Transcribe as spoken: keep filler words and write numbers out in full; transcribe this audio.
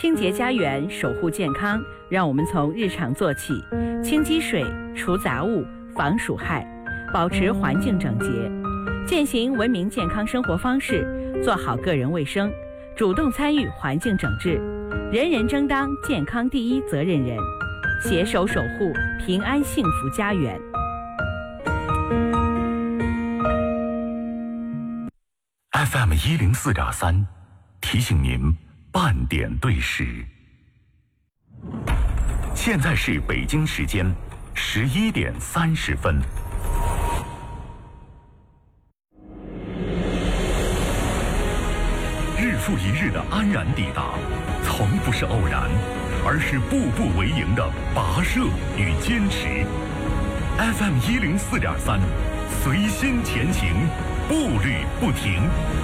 清洁家园，守护健康，让我们从日常做起，清积水、除杂物、防鼠害，保持环境整洁，践行文明健康生活方式，做好个人卫生，主动参与环境整治，人人争当健康第一责任人，携手守护平安幸福家园。 F M 一零四点三，提醒您半点对时。现在是北京时间十一点三十分。日复一日的安然抵达，从不是偶然，而是步步为营的跋涉与坚持。F M 一零四点三，随心前行，步履不停。